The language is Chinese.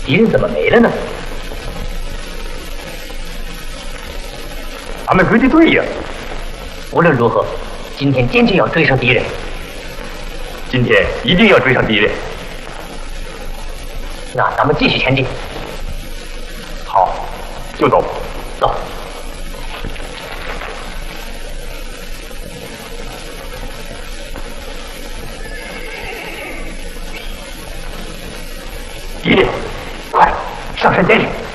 敌人怎么没了呢？ 俺们追的对呀。 无论如何，今天坚决要追上敌人。 今天一定要追上敌人。 那咱们继续前进。 好，就走。 走。 敌人，快上山接应！